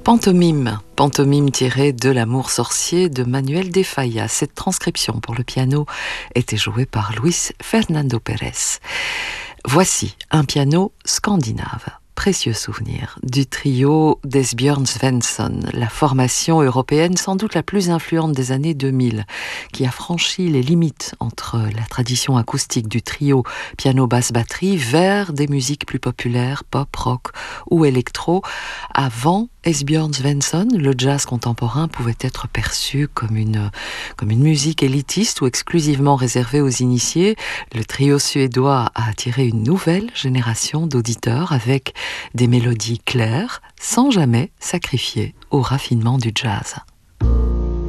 Pantomime tirée de L'Amour sorcier de Manuel de Falla. Cette transcription pour le piano était jouée par Luis Fernando Pérez. Voici un piano scandinave. Précieux souvenir du trio d'Esbjörn Svensson, la formation européenne sans doute la plus influente des années 2000, qui a franchi les limites entre la tradition acoustique du trio piano-basse-batterie vers des musiques plus populaires, pop, rock ou électro. Avant Esbjörn Svensson, le jazz contemporain pouvait être perçu comme une musique élitiste ou exclusivement réservée aux initiés. Le trio suédois a attiré une nouvelle génération d'auditeurs avec des mélodies claires, sans jamais sacrifier au raffinement du jazz.